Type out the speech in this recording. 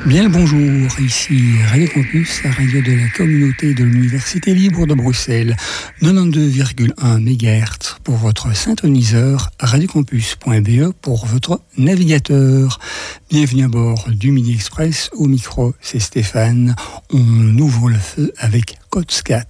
Bien le bonjour, ici Radio Campus, la radio de la communauté de l'Université libre de Bruxelles, 92,1 MHz pour votre synthoniseur, radiocampus.be pour votre navigateur. Bienvenue à bord du Midi Express, au micro c'est Stéphane. On ouvre le feu avec Codscat.